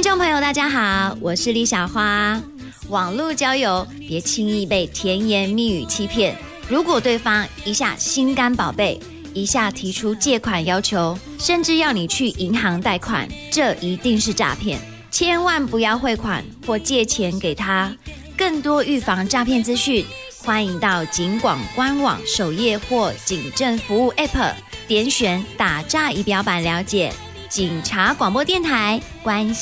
众朋友大家好，我是李小花。网络交友别轻易被甜言蜜语欺骗，如果对方一下心肝宝贝，一下提出借款要求，甚至要你去银行贷款，这一定是诈骗，千万不要汇款或借钱给他。更多预防诈骗资讯，欢迎到警广官网首页或警政服务 App 点选打诈仪表板了解。警察广播电台关心